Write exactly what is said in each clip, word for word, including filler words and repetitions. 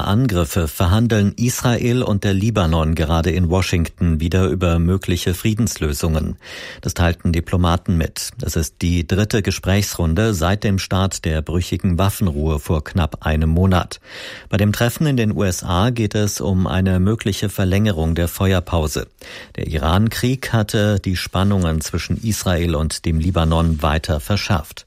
schwerer Angriffe verhandeln Israel und der Libanon gerade in Washington wieder über mögliche Friedenslösungen. Das teilten Diplomaten mit. Das ist die dritte Gesprächsrunde seit dem Start der brüchigen Waffenruhe vor knapp einem Monat. Bei dem Treffen in den U S A geht es um eine mögliche Verlängerung der Feuerpause. Der Iran-Krieg hatte die Spannungen zwischen Israel und dem Libanon weiter verschärft.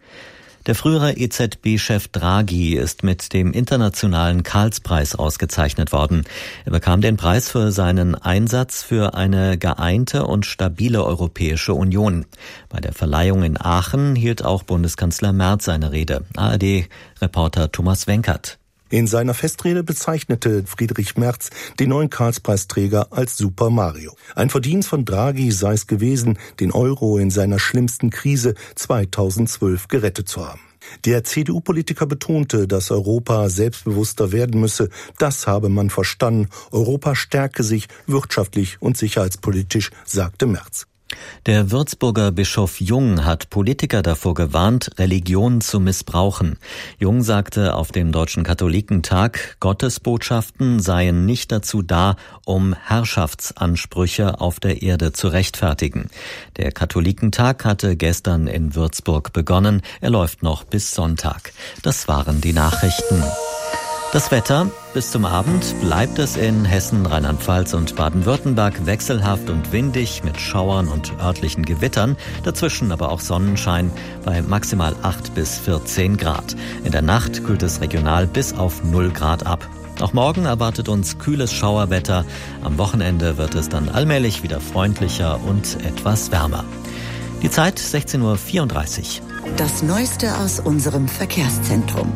Der frühere E Z B-Chef Draghi ist mit dem internationalen Karlspreis ausgezeichnet worden. Er bekam den Preis für seinen Einsatz für eine geeinte und stabile Europäische Union. Bei der Verleihung in Aachen hielt auch Bundeskanzler Merz eine Rede. A R D-Reporter Thomas Wenkert. In seiner Festrede bezeichnete Friedrich Merz den neuen Karlspreisträger als Super Mario. Ein Verdienst von Draghi sei es gewesen, den Euro in seiner schlimmsten Krise zweitausendzwölf gerettet zu haben. Der C D U-Politiker betonte, dass Europa selbstbewusster werden müsse. Das habe man verstanden. Europa stärke sich wirtschaftlich und sicherheitspolitisch, sagte Merz. Der Würzburger Bischof Jung hat Politiker davor gewarnt, Religion zu missbrauchen. Jung sagte auf dem Deutschen Katholikentag, Gottesbotschaften seien nicht dazu da, um Herrschaftsansprüche auf der Erde zu rechtfertigen. Der Katholikentag hatte gestern in Würzburg begonnen. Er läuft noch bis Sonntag. Das waren die Nachrichten. Das Wetter: Bis zum Abend bleibt es in Hessen, Rheinland-Pfalz und Baden-Württemberg wechselhaft und windig mit Schauern und örtlichen Gewittern, dazwischen aber auch Sonnenschein bei maximal acht bis vierzehn Grad. In der Nacht kühlt es regional bis auf null Grad ab. Auch morgen erwartet uns kühles Schauerwetter. Am Wochenende wird es dann allmählich wieder freundlicher und etwas wärmer. Die Zeit sechzehn Uhr vierunddreißig. Das Neueste aus unserem Verkehrszentrum.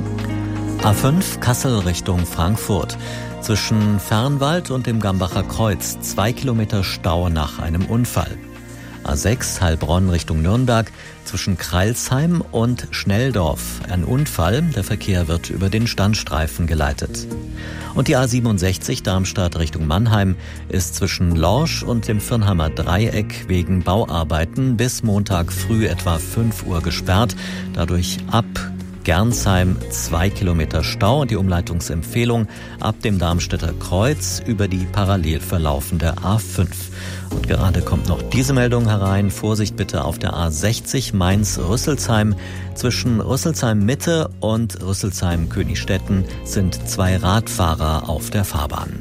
A fünf Kassel Richtung Frankfurt. Zwischen Fernwald und dem Gambacher Kreuz zwei Kilometer Stau nach einem Unfall. A sechs Heilbronn Richtung Nürnberg. Zwischen Kreilsheim und Schnelldorf ein Unfall. Der Verkehr wird über den Standstreifen geleitet. Und die A siebenundsechzig Darmstadt Richtung Mannheim ist zwischen Lorsch und dem Firnheimer Dreieck wegen Bauarbeiten bis Montag früh etwa fünf Uhr gesperrt. Dadurch ab Gernsheim zwei Kilometer Stau und die Umleitungsempfehlung ab dem Darmstädter Kreuz über die parallel verlaufende A fünf. Und gerade kommt noch diese Meldung herein. Vorsicht bitte auf der A sechzig Mainz-Rüsselsheim. Zwischen Rüsselsheim-Mitte und Rüsselsheim-Königstetten sind zwei Radfahrer auf der Fahrbahn.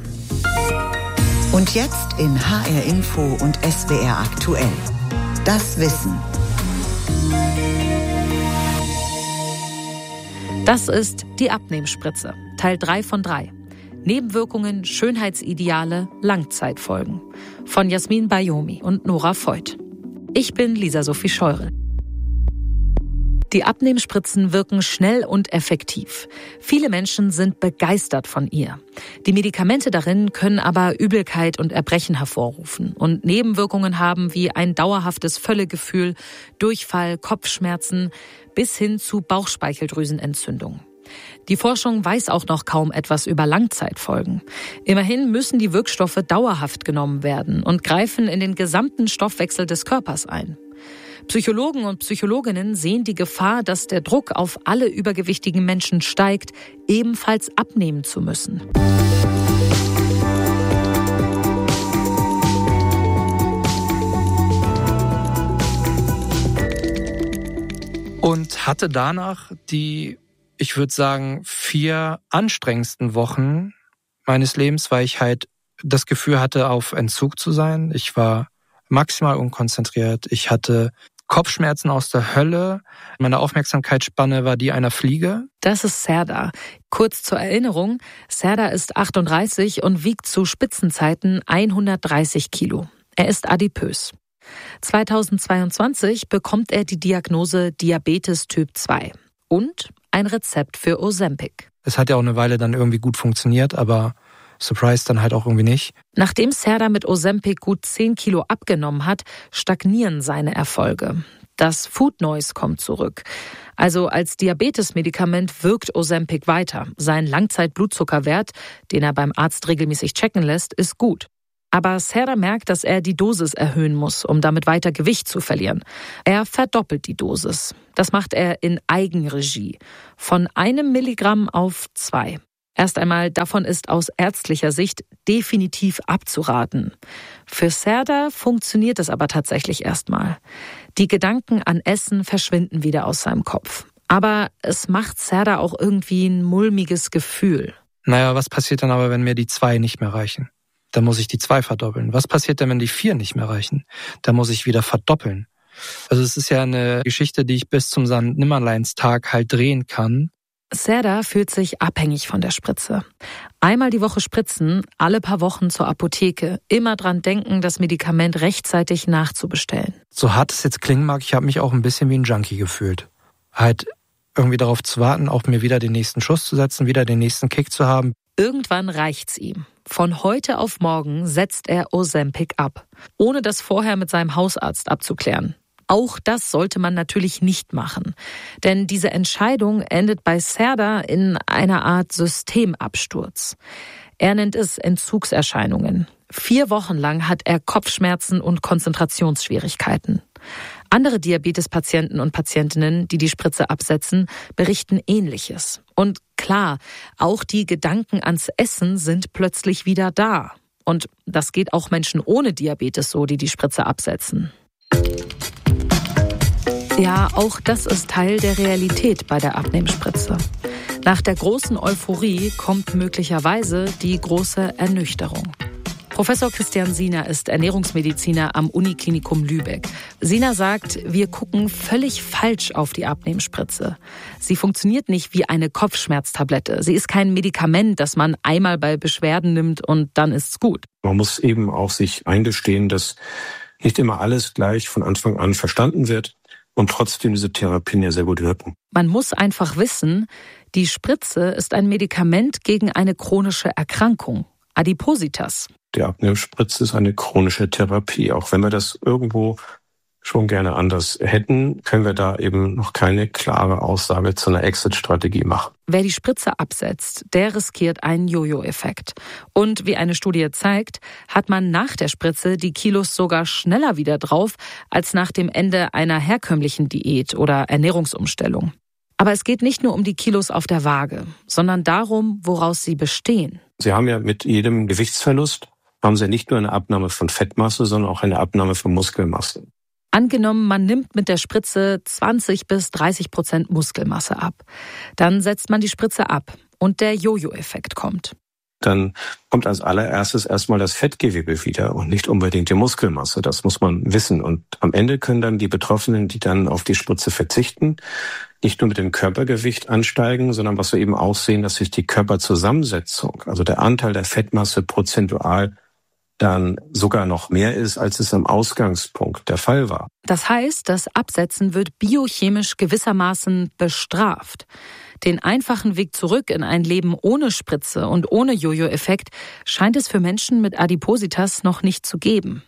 Und jetzt in H R Info und S W R aktuell. Das Wissen. Das ist die Abnehmspritze, Teil drei von drei. Nebenwirkungen, Schönheitsideale, Langzeitfolgen. Von Jasmin Bayomi und Nora Voigt. Ich bin Lisa-Sophie Scheurel. Die Abnehmspritzen wirken schnell und effektiv. Viele Menschen sind begeistert von ihr. Die Medikamente darin können aber Übelkeit und Erbrechen hervorrufen und Nebenwirkungen haben wie ein dauerhaftes Völlegefühl, Durchfall, Kopfschmerzen bis hin zu Bauchspeicheldrüsenentzündung. Die Forschung weiß auch noch kaum etwas über Langzeitfolgen. Immerhin müssen die Wirkstoffe dauerhaft genommen werden und greifen in den gesamten Stoffwechsel des Körpers ein. Psychologen und Psychologinnen sehen die Gefahr, dass der Druck auf alle übergewichtigen Menschen steigt, ebenfalls abnehmen zu müssen. Und hatte danach die, ich würde sagen, vier anstrengendsten Wochen meines Lebens, weil ich halt das Gefühl hatte, auf Entzug zu sein. Ich war maximal unkonzentriert. Ich hatte Kopfschmerzen aus der Hölle. Meine Aufmerksamkeitsspanne war die einer Fliege. Das ist Serdar. Kurz zur Erinnerung, Serdar ist achtunddreißig und wiegt zu Spitzenzeiten hundertdreißig Kilo. Er ist adipös. zweitausendzweiundzwanzig bekommt er die Diagnose Diabetes Typ zwei und ein Rezept für Ozempic. Es hat ja auch eine Weile dann irgendwie gut funktioniert, aber Surprise dann halt auch irgendwie nicht. Nachdem Serdar mit Ozempic gut zehn Kilo abgenommen hat, stagnieren seine Erfolge. Das Food Noise kommt zurück. Also als Diabetesmedikament wirkt Ozempic weiter. Sein Langzeitblutzuckerwert, den er beim Arzt regelmäßig checken lässt, ist gut. Aber Serdar merkt, dass er die Dosis erhöhen muss, um damit weiter Gewicht zu verlieren. Er verdoppelt die Dosis. Das macht er in Eigenregie. Von einem Milligramm auf zwei. Erst einmal, davon ist aus ärztlicher Sicht definitiv abzuraten. Für Serdar funktioniert es aber tatsächlich erstmal. Die Gedanken an Essen verschwinden wieder aus seinem Kopf. Aber es macht Serdar auch irgendwie ein mulmiges Gefühl. Naja, was passiert dann aber, wenn mir die zwei nicht mehr reichen? Dann muss ich die zwei verdoppeln. Was passiert denn, wenn die vier nicht mehr reichen? Dann muss ich wieder verdoppeln. Also es ist ja eine Geschichte, die ich bis zum Sankt-Nimmerleins-Tag halt drehen kann. Serdar fühlt sich abhängig von der Spritze. Einmal die Woche spritzen, alle paar Wochen zur Apotheke. Immer dran denken, das Medikament rechtzeitig nachzubestellen. So hart es jetzt klingen mag, ich habe mich auch ein bisschen wie ein Junkie gefühlt. Halt irgendwie darauf zu warten, auch mir wieder den nächsten Schuss zu setzen, wieder den nächsten Kick zu haben. Irgendwann reicht's ihm. Von heute auf morgen setzt er Ozempic ab, ohne das vorher mit seinem Hausarzt abzuklären. Auch das sollte man natürlich nicht machen, denn diese Entscheidung endet bei Serdar in einer Art Systemabsturz. Er nennt es Entzugserscheinungen. Vier Wochen lang hat er Kopfschmerzen und Konzentrationsschwierigkeiten. Andere Diabetespatienten und Patientinnen, die die Spritze absetzen, berichten Ähnliches. Und klar, auch die Gedanken ans Essen sind plötzlich wieder da. Und das geht auch Menschen ohne Diabetes so, die die Spritze absetzen. Ja, auch das ist Teil der Realität bei der Abnehmspritze. Nach der großen Euphorie kommt möglicherweise die große Ernüchterung. Professor Christian Siener ist Ernährungsmediziner am Uniklinikum Lübeck. Siener sagt, wir gucken völlig falsch auf die Abnehmspritze. Sie funktioniert nicht wie eine Kopfschmerztablette. Sie ist kein Medikament, das man einmal bei Beschwerden nimmt und dann ist's gut. Man muss eben auch sich eingestehen, dass nicht immer alles gleich von Anfang an verstanden wird und trotzdem diese Therapien ja sehr gut wirken. Man muss einfach wissen, die Spritze ist ein Medikament gegen eine chronische Erkrankung, Adipositas. Die Abnehmspritze ist eine chronische Therapie. Auch wenn wir das irgendwo schon gerne anders hätten, können wir da eben noch keine klare Aussage zu einer Exit-Strategie machen. Wer die Spritze absetzt, der riskiert einen Jojo-Effekt. Und wie eine Studie zeigt, hat man nach der Spritze die Kilos sogar schneller wieder drauf als nach dem Ende einer herkömmlichen Diät oder Ernährungsumstellung. Aber es geht nicht nur um die Kilos auf der Waage, sondern darum, woraus sie bestehen. Sie haben ja mit jedem Gewichtsverlust haben Sie nicht nur eine Abnahme von Fettmasse, sondern auch eine Abnahme von Muskelmasse. Angenommen, man nimmt mit der Spritze zwanzig bis dreißig Prozent Muskelmasse ab. Dann setzt man die Spritze ab und der Jojo-Effekt kommt. Dann kommt als allererstes erstmal das Fettgewebe wieder und nicht unbedingt die Muskelmasse. Das muss man wissen. Und am Ende können dann die Betroffenen, die dann auf die Spritze verzichten, nicht nur mit dem Körpergewicht ansteigen, sondern was wir eben auch sehen, dass sich die Körperzusammensetzung, also der Anteil der Fettmasse prozentual dann sogar noch mehr ist, als es am Ausgangspunkt der Fall war. Das heißt, das Absetzen wird biochemisch gewissermaßen bestraft. Den einfachen Weg zurück in ein Leben ohne Spritze und ohne Jojo-Effekt scheint es für Menschen mit Adipositas noch nicht zu geben.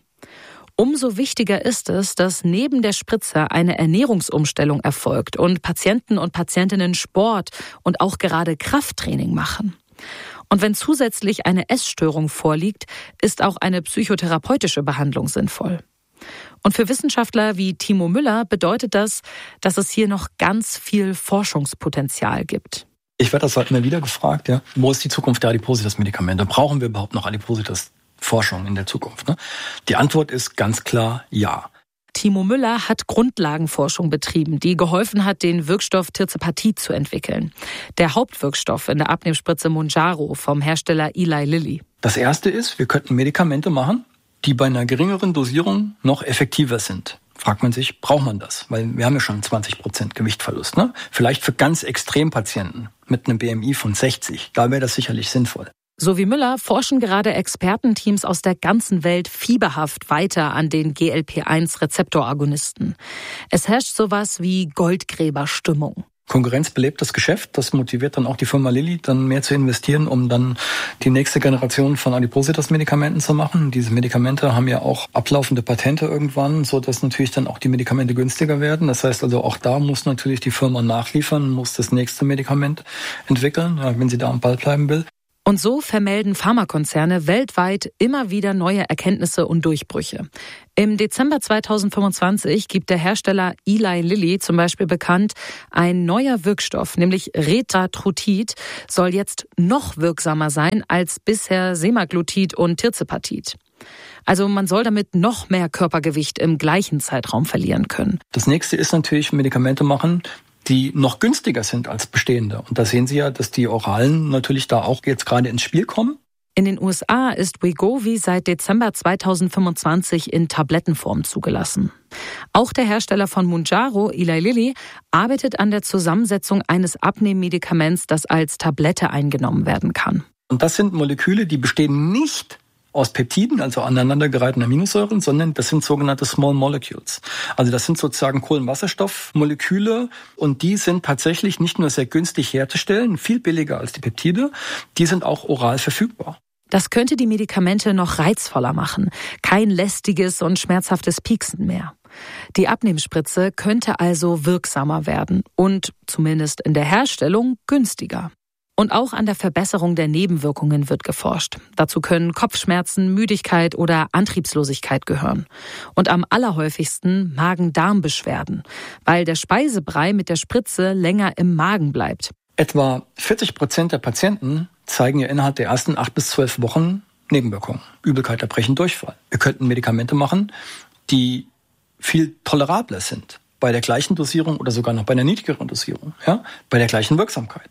Umso wichtiger ist es, dass neben der Spritze eine Ernährungsumstellung erfolgt und Patienten und Patientinnen Sport und auch gerade Krafttraining machen. Und wenn zusätzlich eine Essstörung vorliegt, ist auch eine psychotherapeutische Behandlung sinnvoll. Und für Wissenschaftler wie Timo Müller bedeutet das, dass es hier noch ganz viel Forschungspotenzial gibt. Ich werde das halt immer wieder gefragt, ja, wo ist die Zukunft der Adipositas-Medikamente? Brauchen wir überhaupt noch Adipositas-Forschung in der Zukunft? Ne? Die Antwort ist ganz klar ja. Timo Müller hat Grundlagenforschung betrieben, die geholfen hat, den Wirkstoff Tirzepatit zu entwickeln. Der Hauptwirkstoff in der Abnehmspritze Mounjaro vom Hersteller Eli Lilly. Das erste ist, wir könnten Medikamente machen, die bei einer geringeren Dosierung noch effektiver sind. Fragt man sich, braucht man das? Weil wir haben ja schon zwanzig Prozent Gewichtverlust. Ne? Vielleicht für ganz Extrempatienten mit einem B M I von sechzig. Da wäre das sicherlich sinnvoll. So wie Müller forschen gerade Expertenteams aus der ganzen Welt fieberhaft weiter an den G L P eins Rezeptoragonisten. Es herrscht sowas wie Goldgräberstimmung. Konkurrenz belebt das Geschäft, das motiviert dann auch die Firma Lilly, dann mehr zu investieren, um dann die nächste Generation von Adipositas-Medikamenten zu machen. Diese Medikamente haben ja auch ablaufende Patente irgendwann, so dass natürlich dann auch die Medikamente günstiger werden. Das heißt also, auch da muss natürlich die Firma nachliefern, muss das nächste Medikament entwickeln, wenn sie da am Ball bleiben will. Und so vermelden Pharmakonzerne weltweit immer wieder neue Erkenntnisse und Durchbrüche. Im Dezember zweitausendfünfundzwanzig gibt der Hersteller Eli Lilly zum Beispiel bekannt, ein neuer Wirkstoff, nämlich Retatrutid, soll jetzt noch wirksamer sein als bisher Semaglutid und Tirzepatid. Also man soll damit noch mehr Körpergewicht im gleichen Zeitraum verlieren können. Das nächste ist natürlich Medikamente machen, die noch günstiger sind als bestehende. Und da sehen Sie ja, dass die Oralen natürlich da auch jetzt gerade ins Spiel kommen. In den U S A ist Wegovy seit Dezember zweitausendfünfundzwanzig in Tablettenform zugelassen. Auch der Hersteller von Mounjaro, Eli Lilly, arbeitet an der Zusammensetzung eines Abnehmmedikaments, das als Tablette eingenommen werden kann. Und das sind Moleküle, die bestehen nicht aus Peptiden, also aneinandergereihten Aminosäuren, sondern das sind sogenannte Small Molecules. Also das sind sozusagen Kohlenwasserstoffmoleküle und die sind tatsächlich nicht nur sehr günstig herzustellen, viel billiger als die Peptide, die sind auch oral verfügbar. Das könnte die Medikamente noch reizvoller machen. Kein lästiges und schmerzhaftes Pieksen mehr. Die Abnehmspritze könnte also wirksamer werden und zumindest in der Herstellung günstiger. Und auch an der Verbesserung der Nebenwirkungen wird geforscht. Dazu können Kopfschmerzen, Müdigkeit oder Antriebslosigkeit gehören. Und am allerhäufigsten Magen-Darm-Beschwerden, weil der Speisebrei mit der Spritze länger im Magen bleibt. Etwa vierzig Prozent der Patienten zeigen ja innerhalb der ersten acht bis zwölf Wochen Nebenwirkungen. Übelkeit, Erbrechen, Durchfall. Wir könnten Medikamente machen, die viel tolerabler sind. Bei der gleichen Dosierung oder sogar noch bei einer niedrigeren Dosierung. Ja? Bei der gleichen Wirksamkeit.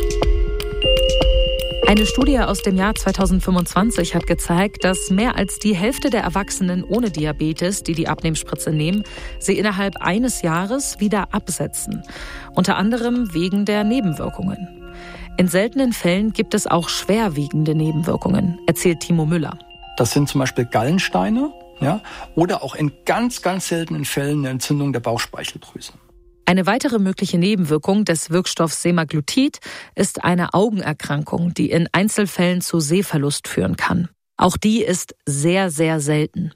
Eine Studie aus dem Jahr zweitausendfünfundzwanzig hat gezeigt, dass mehr als die Hälfte der Erwachsenen ohne Diabetes, die die Abnehmspritze nehmen, sie innerhalb eines Jahres wieder absetzen. Unter anderem wegen der Nebenwirkungen. In seltenen Fällen gibt es auch schwerwiegende Nebenwirkungen, erzählt Timo Müller. Das sind zum Beispiel Gallensteine, ja, oder auch in ganz, ganz seltenen Fällen eine Entzündung der Bauchspeicheldrüse. Eine weitere mögliche Nebenwirkung des Wirkstoffs Semaglutid ist eine Augenerkrankung, die in Einzelfällen zu Sehverlust führen kann. Auch die ist sehr, sehr selten.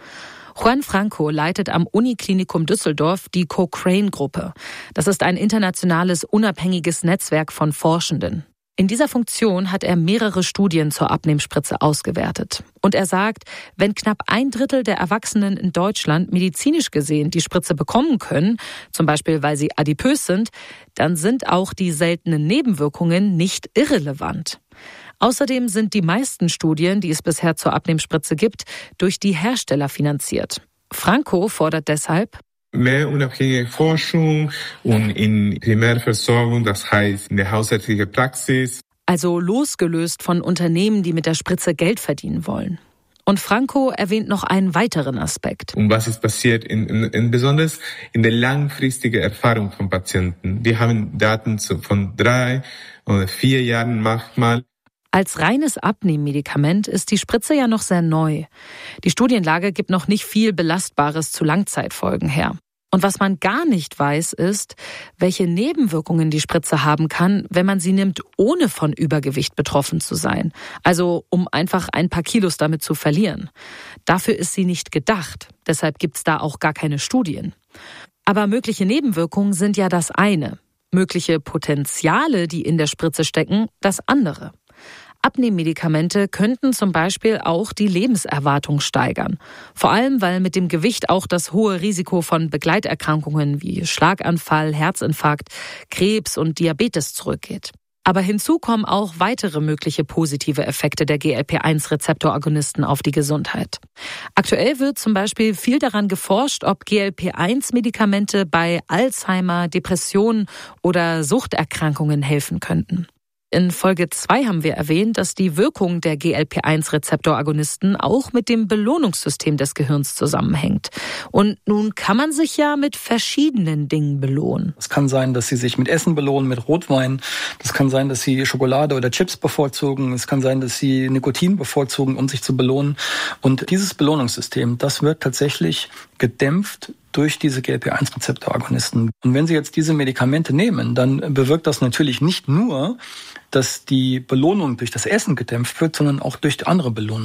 Juan Franco leitet am Uniklinikum Düsseldorf die Cochrane-Gruppe. Das ist ein internationales, unabhängiges Netzwerk von Forschenden. In dieser Funktion hat er mehrere Studien zur Abnehmspritze ausgewertet. Und er sagt, wenn knapp ein Drittel der Erwachsenen in Deutschland medizinisch gesehen die Spritze bekommen können, zum Beispiel weil sie adipös sind, dann sind auch die seltenen Nebenwirkungen nicht irrelevant. Außerdem sind die meisten Studien, die es bisher zur Abnehmspritze gibt, durch die Hersteller finanziert. Franco fordert deshalb mehr unabhängige Forschung und in Primärversorgung, das heißt in der hausärztlichen Praxis. Also losgelöst von Unternehmen, die mit der Spritze Geld verdienen wollen. Und Franco erwähnt noch einen weiteren Aspekt. Und was ist passiert, in, in, in besonders in der langfristigen Erfahrung von Patienten. Wir haben Daten zu, von drei oder vier Jahren manchmal. Als reines Abnehmmedikament ist die Spritze ja noch sehr neu. Die Studienlage gibt noch nicht viel Belastbares zu Langzeitfolgen her. Und was man gar nicht weiß, ist, welche Nebenwirkungen die Spritze haben kann, wenn man sie nimmt, ohne von Übergewicht betroffen zu sein. Also um einfach ein paar Kilos damit zu verlieren. Dafür ist sie nicht gedacht. Deshalb gibt's da auch gar keine Studien. Aber mögliche Nebenwirkungen sind ja das eine. Mögliche Potenziale, die in der Spritze stecken, das andere. Abnehmmedikamente könnten zum Beispiel auch die Lebenserwartung steigern. Vor allem, weil mit dem Gewicht auch das hohe Risiko von Begleiterkrankungen wie Schlaganfall, Herzinfarkt, Krebs und Diabetes zurückgeht. Aber hinzu kommen auch weitere mögliche positive Effekte der G L P eins Rezeptoragonisten auf die Gesundheit. Aktuell wird zum Beispiel viel daran geforscht, ob G L P eins Medikamente bei Alzheimer, Depressionen oder Suchterkrankungen helfen könnten. In Folge zwei haben wir erwähnt, dass die Wirkung der G L P eins Rezeptoragonisten auch mit dem Belohnungssystem des Gehirns zusammenhängt. Und nun kann man sich ja mit verschiedenen Dingen belohnen. Es kann sein, dass Sie sich mit Essen belohnen, mit Rotwein. Das kann sein, dass Sie Schokolade oder Chips bevorzugen. Es kann sein, dass Sie Nikotin bevorzugen, um sich zu belohnen. Und dieses Belohnungssystem, das wird tatsächlich gedämpft durch diese G L P eins Rezeptoragonisten. Und wenn Sie jetzt diese Medikamente nehmen, dann bewirkt das natürlich nicht nur, dass die Belohnung durch das Essen gedämpft wird, sondern auch durch andere Belohnung.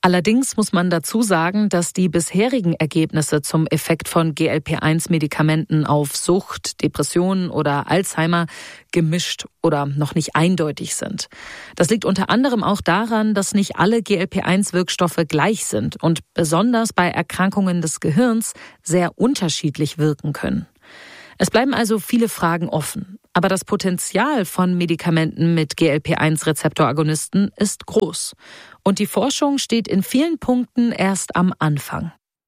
Allerdings muss man dazu sagen, dass die bisherigen Ergebnisse zum Effekt von G L P eins Medikamenten auf Sucht, Depressionen oder Alzheimer gemischt oder noch nicht eindeutig sind. Das liegt unter anderem auch daran, dass nicht alle G L P eins Wirkstoffe gleich sind und besonders bei Erkrankungen des Gehirns sehr unterschiedlich wirken können. Es bleiben also viele Fragen offen. Aber das Potenzial von Medikamenten mit G L P eins Rezeptoragonisten ist groß. Und die Forschung steht in vielen Punkten erst am Anfang.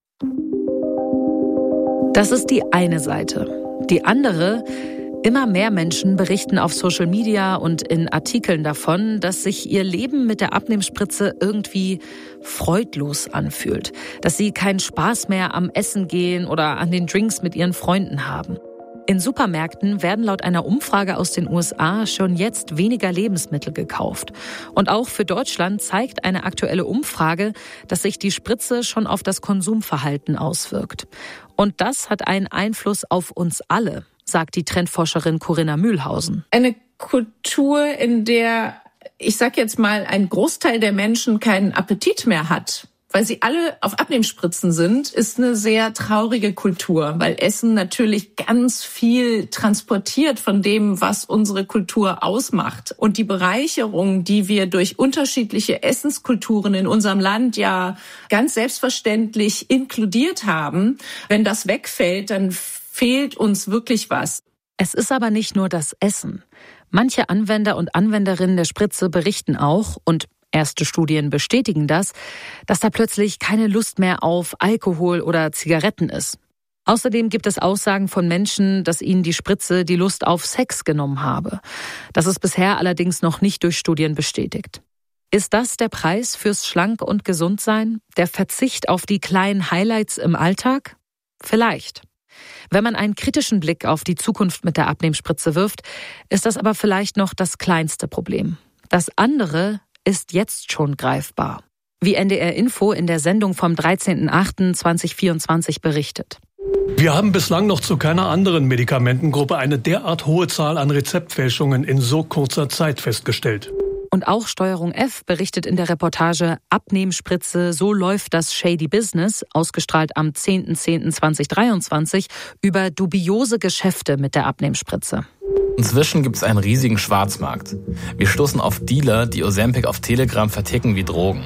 Das ist die eine Seite. Die andere: Immer mehr Menschen berichten auf Social Media und in Artikeln davon, dass sich ihr Leben mit der Abnehmspritze irgendwie freudlos anfühlt. Dass sie keinen Spaß mehr am Essen gehen oder an den Drinks mit ihren Freunden haben. In Supermärkten werden laut einer Umfrage aus den U S A schon jetzt weniger Lebensmittel gekauft. Und auch für Deutschland zeigt eine aktuelle Umfrage, dass sich die Spritze schon auf das Konsumverhalten auswirkt. Und das hat einen Einfluss auf uns alle, sagt die Trendforscherin Corinna Mühlhausen. Eine Kultur, in der, ich sag jetzt mal, ein Großteil der Menschen keinen Appetit mehr hat, weil sie alle auf Abnehmspritzen sind, ist eine sehr traurige Kultur, weil Essen natürlich ganz viel transportiert von dem, was unsere Kultur ausmacht. Und die Bereicherung, die wir durch unterschiedliche Essenskulturen in unserem Land ja ganz selbstverständlich inkludiert haben, wenn das wegfällt, dann fehlt uns wirklich was. Es ist aber nicht nur das Essen. Manche Anwender und Anwenderinnen der Spritze berichten auch, und erste Studien bestätigen das, dass da plötzlich keine Lust mehr auf Alkohol oder Zigaretten ist. Außerdem gibt es Aussagen von Menschen, dass ihnen die Spritze die Lust auf Sex genommen habe. Das ist bisher allerdings noch nicht durch Studien bestätigt. Ist das der Preis fürs Schlank- und Gesundsein? Der Verzicht auf die kleinen Highlights im Alltag? Vielleicht. Wenn man einen kritischen Blick auf die Zukunft mit der Abnehmspritze wirft, ist das aber vielleicht noch das kleinste Problem. Das andere ist jetzt schon greifbar. Wie N D R Info in der Sendung vom dreizehnten achten zweitausendvierundzwanzig berichtet. Wir haben bislang noch zu keiner anderen Medikamentengruppe eine derart hohe Zahl an Rezeptfälschungen in so kurzer Zeit festgestellt. Und auch Steuerung F berichtet in der Reportage Abnehmspritze, so läuft das Shady Business, ausgestrahlt am zehnten zehnten zweitausenddreiundzwanzig, über dubiose Geschäfte mit der Abnehmspritze. Inzwischen gibt es einen riesigen Schwarzmarkt. Wir stoßen auf Dealer, die Ozempic auf Telegram verticken wie Drogen.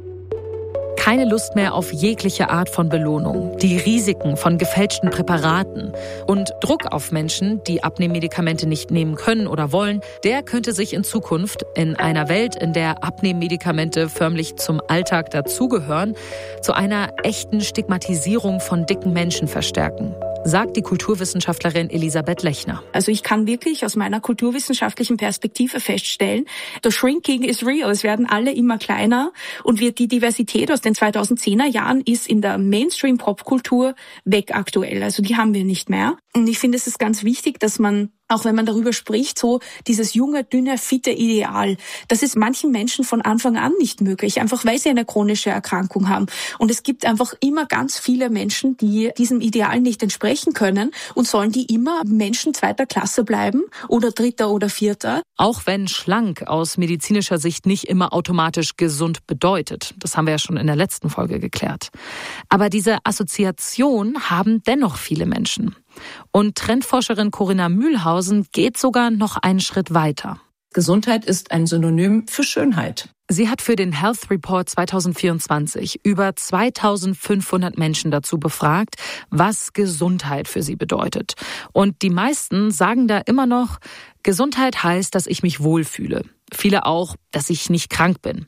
Keine Lust mehr auf jegliche Art von Belohnung, die Risiken von gefälschten Präparaten und Druck auf Menschen, die Abnehmmedikamente nicht nehmen können oder wollen, der könnte sich in Zukunft in einer Welt, in der Abnehmmedikamente förmlich zum Alltag dazugehören, zu einer echten Stigmatisierung von dicken Menschen verstärken, sagt die Kulturwissenschaftlerin Elisabeth Lechner. Also ich kann wirklich aus meiner kulturwissenschaftlichen Perspektive feststellen, das Shrinking is real. Es werden alle immer kleiner und wird die Diversität aus den zweitausendzehner Jahren ist in der Mainstream-Popkultur weg aktuell. Also die haben wir nicht mehr. Und ich finde, es ist ganz wichtig, dass man, auch wenn man darüber spricht, so dieses junge, dünne, fitte Ideal, das ist manchen Menschen von Anfang an nicht möglich, einfach weil sie eine chronische Erkrankung haben. Und es gibt einfach immer ganz viele Menschen, die diesem Ideal nicht entsprechen können, und sollen die immer Menschen zweiter Klasse bleiben oder dritter oder vierter. Auch wenn schlank aus medizinischer Sicht nicht immer automatisch gesund bedeutet. Das haben wir ja schon in der letzten Folge geklärt. Aber diese Assoziation haben dennoch viele Menschen. Und Trendforscherin Corinna Mühlhausen geht sogar noch einen Schritt weiter. Gesundheit ist ein Synonym für Schönheit. Sie hat für den Health Report zweitausendvierundzwanzig über zweitausendfünfhundert Menschen dazu befragt, was Gesundheit für sie bedeutet. Und die meisten sagen da immer noch, Gesundheit heißt, dass ich mich wohlfühle. Viele auch, dass ich nicht krank bin.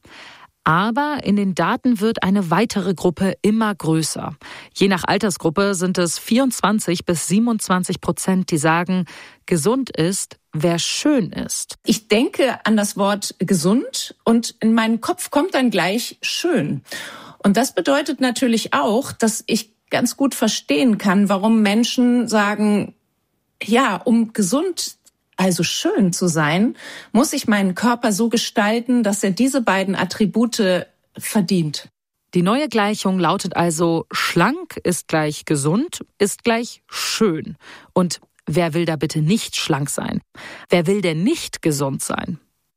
Aber in den Daten wird eine weitere Gruppe immer größer. Je nach Altersgruppe sind es vierundzwanzig bis siebenundzwanzig Prozent, die sagen, gesund ist, wer schön ist. Ich denke an das Wort gesund und in meinen Kopf kommt dann gleich schön. Und das bedeutet natürlich auch, dass ich ganz gut verstehen kann, warum Menschen sagen, ja, um gesund also schön zu sein, muss ich meinen Körper so gestalten, dass er diese beiden Attribute verdient. Die neue Gleichung lautet also, schlank ist gleich gesund, ist gleich schön. Und wer will da bitte nicht schlank sein? Wer will denn nicht gesund sein?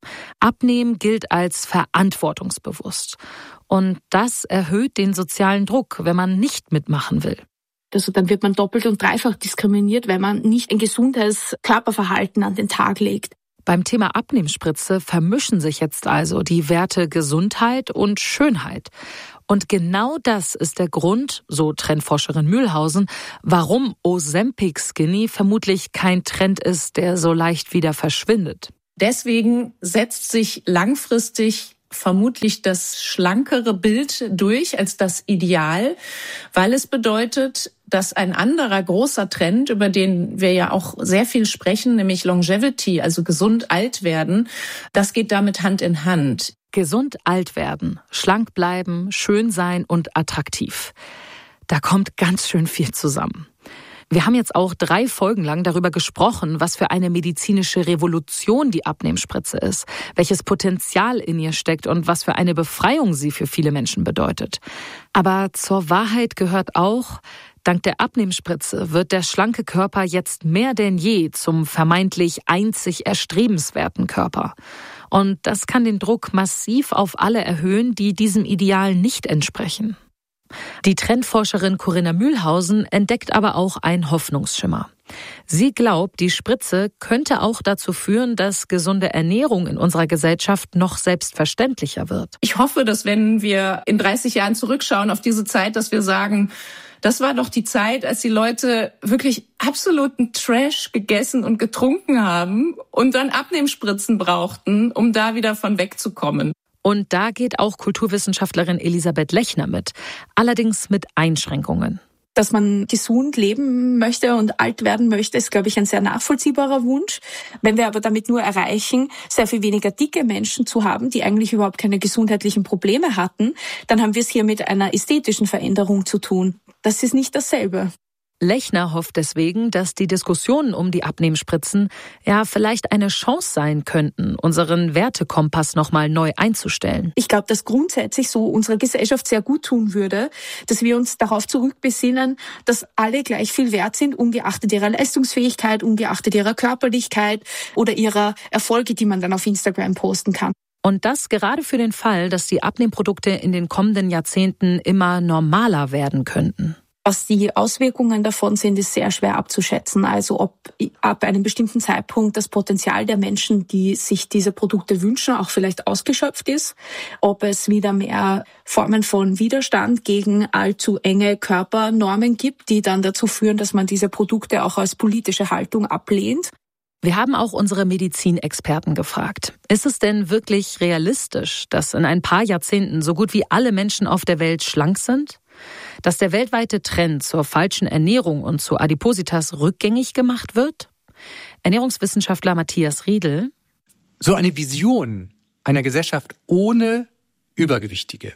Abnehmen gilt als verantwortungsbewusst. Und das erhöht den sozialen Druck, wenn man nicht mitmachen will. Also dann wird man doppelt und dreifach diskriminiert, wenn man nicht ein gesundes Körperverhalten an den Tag legt. Beim Thema Abnehmspritze vermischen sich jetzt also die Werte Gesundheit und Schönheit. Und genau das ist der Grund, so Trendforscherin Mühlhausen, warum Ozempic Skinny vermutlich kein Trend ist, der so leicht wieder verschwindet. Deswegen setzt sich langfristig vermutlich das schlankere Bild durch als das Ideal, weil es bedeutet, dass ein anderer großer Trend, über den wir ja auch sehr viel sprechen, nämlich Longevity, also gesund alt werden, das geht damit Hand in Hand. Gesund alt werden, schlank bleiben, schön sein und attraktiv. Da kommt ganz schön viel zusammen. Wir haben jetzt auch drei Folgen lang darüber gesprochen, was für eine medizinische Revolution die Abnehmspritze ist, welches Potenzial in ihr steckt und was für eine Befreiung sie für viele Menschen bedeutet. Aber zur Wahrheit gehört auch, dank der Abnehmspritze wird der schlanke Körper jetzt mehr denn je zum vermeintlich einzig erstrebenswerten Körper. Und das kann den Druck massiv auf alle erhöhen, die diesem Ideal nicht entsprechen. Die Trendforscherin Corinna Mühlhausen entdeckt aber auch einen Hoffnungsschimmer. Sie glaubt, die Spritze könnte auch dazu führen, dass gesunde Ernährung in unserer Gesellschaft noch selbstverständlicher wird. Ich hoffe, dass wenn wir in dreißig Jahren zurückschauen auf diese Zeit, dass wir sagen, das war doch die Zeit, als die Leute wirklich absoluten Trash gegessen und getrunken haben und dann Abnehmspritzen brauchten, um da wieder von wegzukommen. Und da geht auch Kulturwissenschaftlerin Elisabeth Lechner mit, allerdings mit Einschränkungen. Dass man gesund leben möchte und alt werden möchte, ist, glaube ich, ein sehr nachvollziehbarer Wunsch. Wenn wir aber damit nur erreichen, sehr viel weniger dicke Menschen zu haben, die eigentlich überhaupt keine gesundheitlichen Probleme hatten, dann haben wir es hier mit einer ästhetischen Veränderung zu tun. Das ist nicht dasselbe. Lechner hofft deswegen, dass die Diskussionen um die Abnehmspritzen ja vielleicht eine Chance sein könnten, unseren Wertekompass nochmal neu einzustellen. Ich glaube, dass grundsätzlich so unserer Gesellschaft sehr gut tun würde, dass wir uns darauf zurückbesinnen, dass alle gleich viel wert sind, ungeachtet ihrer Leistungsfähigkeit, ungeachtet ihrer Körperlichkeit oder ihrer Erfolge, die man dann auf Instagram posten kann. Und das gerade für den Fall, dass die Abnehmprodukte in den kommenden Jahrzehnten immer normaler werden könnten. Was die Auswirkungen davon sind, ist sehr schwer abzuschätzen. Also ob ab einem bestimmten Zeitpunkt das Potenzial der Menschen, die sich diese Produkte wünschen, auch vielleicht ausgeschöpft ist. Ob es wieder mehr Formen von Widerstand gegen allzu enge Körpernormen gibt, die dann dazu führen, dass man diese Produkte auch als politische Haltung ablehnt. Wir haben auch unsere Medizinexperten gefragt. Ist es denn wirklich realistisch, dass in ein paar Jahrzehnten so gut wie alle Menschen auf der Welt schlank sind? Dass der weltweite Trend zur falschen Ernährung und zu Adipositas rückgängig gemacht wird? Ernährungswissenschaftler Matthias Riedel. So eine Vision einer Gesellschaft ohne Übergewichtige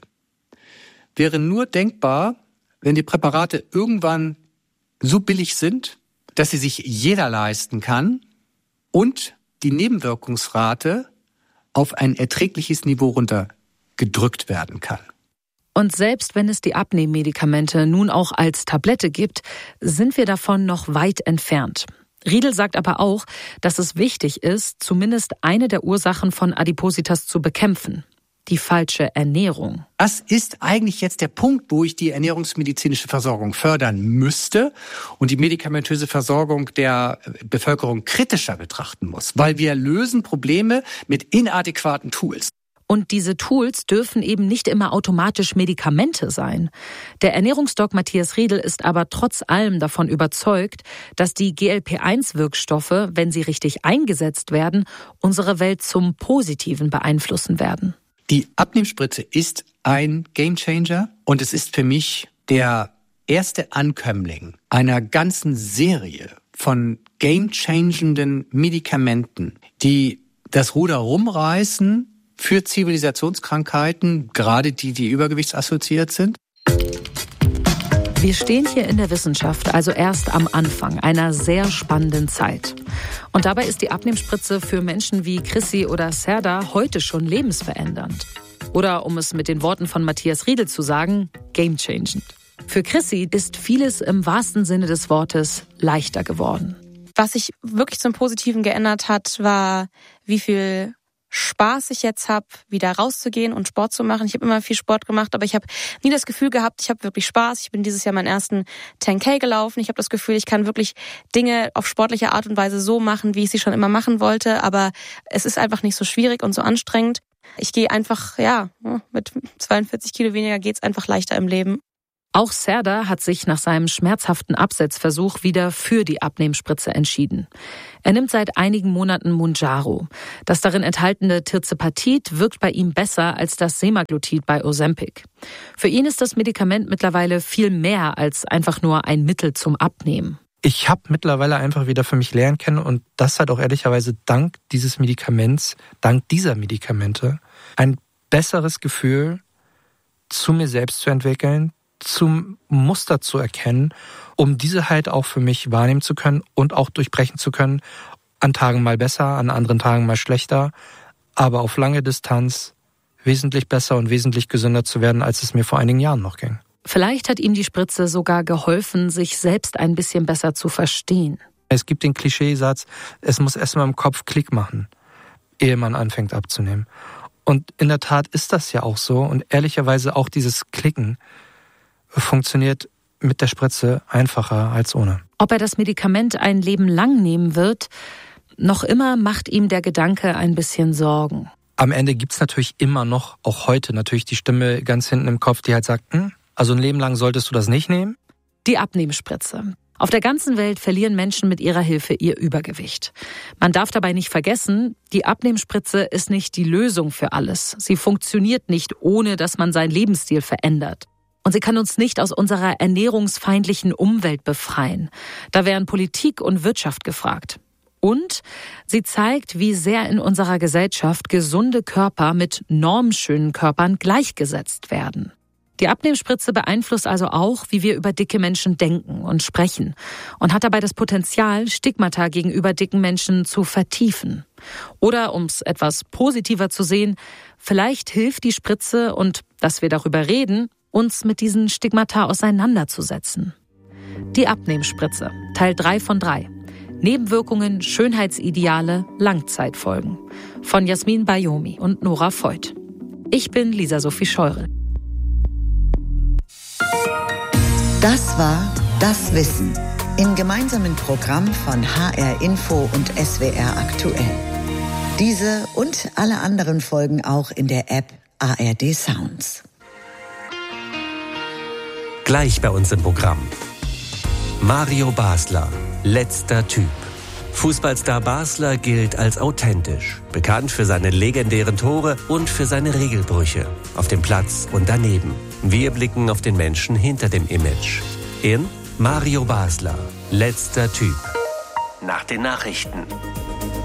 wäre nur denkbar, wenn die Präparate irgendwann so billig sind, dass sie sich jeder leisten kann und die Nebenwirkungsrate auf ein erträgliches Niveau runtergedrückt werden kann. Und selbst wenn es die Abnehmmedikamente nun auch als Tablette gibt, sind wir davon noch weit entfernt. Riedel sagt aber auch, dass es wichtig ist, zumindest eine der Ursachen von Adipositas zu bekämpfen: die falsche Ernährung. Das ist eigentlich jetzt der Punkt, wo ich die ernährungsmedizinische Versorgung fördern müsste und die medikamentöse Versorgung der Bevölkerung kritischer betrachten muss, weil wir lösen Probleme mit inadäquaten Tools. Und diese Tools dürfen eben nicht immer automatisch Medikamente sein. Der Ernährungsdoc Matthias Riedel ist aber trotz allem davon überzeugt, dass die G L P eins Wirkstoffe, wenn sie richtig eingesetzt werden, unsere Welt zum Positiven beeinflussen werden. Die Abnehmspritze ist ein Gamechanger und es ist für mich der erste Ankömmling einer ganzen Serie von gamechangenden Medikamenten, die das Ruder rumreißen für Zivilisationskrankheiten, gerade die, die übergewichtsassoziiert sind. Wir stehen hier in der Wissenschaft also erst am Anfang einer sehr spannenden Zeit. Und dabei ist die Abnehmspritze für Menschen wie Chrissy oder Serda heute schon lebensverändernd. Oder um es mit den Worten von Matthias Riedel zu sagen, gamechangend. Für Chrissy ist vieles im wahrsten Sinne des Wortes leichter geworden. Was sich wirklich zum Positiven geändert hat, war, wie viel Spaß ich jetzt habe, wieder rauszugehen und Sport zu machen. Ich habe immer viel Sport gemacht, aber ich habe nie das Gefühl gehabt, ich habe wirklich Spaß. Ich bin dieses Jahr meinen ersten zehn K gelaufen. Ich habe das Gefühl, ich kann wirklich Dinge auf sportliche Art und Weise so machen, wie ich sie schon immer machen wollte. Aber es ist einfach nicht so schwierig und so anstrengend. Ich gehe einfach, ja, mit zweiundvierzig Kilo weniger geht's einfach leichter im Leben. Auch Serdar hat sich nach seinem schmerzhaften Absetzversuch wieder für die Abnehmspritze entschieden. Er nimmt seit einigen Monaten Mounjaro. Das darin enthaltene Tirzepatit wirkt bei ihm besser als das Semaglutid bei Ozempic. Für ihn ist das Medikament mittlerweile viel mehr als einfach nur ein Mittel zum Abnehmen. Ich habe mittlerweile einfach wieder für mich lernen können und das hat auch ehrlicherweise dank dieses Medikaments, dank dieser Medikamente, ein besseres Gefühl zu mir selbst zu entwickeln, zum Muster zu erkennen, um diese halt auch für mich wahrnehmen zu können und auch durchbrechen zu können. An Tagen mal besser, an anderen Tagen mal schlechter, aber auf lange Distanz wesentlich besser und wesentlich gesünder zu werden, als es mir vor einigen Jahren noch ging. Vielleicht hat ihm die Spritze sogar geholfen, sich selbst ein bisschen besser zu verstehen. Es gibt den Klischeesatz, es muss erstmal im Kopf Klick machen, ehe man anfängt abzunehmen. Und in der Tat ist das ja auch so und ehrlicherweise auch dieses Klicken funktioniert mit der Spritze einfacher als ohne. Ob er das Medikament ein Leben lang nehmen wird, noch immer macht ihm der Gedanke ein bisschen Sorgen. Am Ende gibt's natürlich immer noch, auch heute natürlich die Stimme ganz hinten im Kopf, die halt sagt, hm, also ein Leben lang solltest du das nicht nehmen? Die Abnehmspritze. Auf der ganzen Welt verlieren Menschen mit ihrer Hilfe ihr Übergewicht. Man darf dabei nicht vergessen, die Abnehmspritze ist nicht die Lösung für alles. Sie funktioniert nicht, ohne dass man seinen Lebensstil verändert. Und sie kann uns nicht aus unserer ernährungsfeindlichen Umwelt befreien. Da wären Politik und Wirtschaft gefragt. Und sie zeigt, wie sehr in unserer Gesellschaft gesunde Körper mit normschönen Körpern gleichgesetzt werden. Die Abnehmspritze beeinflusst also auch, wie wir über dicke Menschen denken und sprechen und hat dabei das Potenzial, Stigmata gegenüber dicken Menschen zu vertiefen. Oder, um es etwas positiver zu sehen, vielleicht hilft die Spritze und, dass wir darüber reden, uns mit diesen Stigmata auseinanderzusetzen. Die Abnehmspritze, Teil drei von drei. Nebenwirkungen, Schönheitsideale, Langzeitfolgen. Von Jasmin Bayomi und Nora Voigt. Ich bin Lisa Sophie Scheurel. Das war Das Wissen im gemeinsamen Programm von H R Info und S W R Aktuell. Diese und alle anderen Folgen auch in der App A R D Sounds. Gleich bei uns im Programm. Mario Basler, letzter Typ. Fußballstar Basler gilt als authentisch, bekannt für seine legendären Tore und für seine Regelbrüche auf dem Platz und daneben. Wir blicken auf den Menschen hinter dem Image. In Mario Basler, letzter Typ. Nach den Nachrichten.